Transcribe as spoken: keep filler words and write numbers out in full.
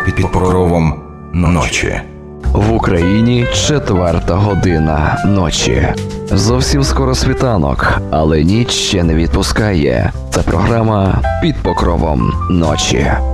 під покровом ночі. В Україні четверта година ночі. Зовсім скоро світанок, але ніч ще не відпускає. Це програма «Під покровом ночі».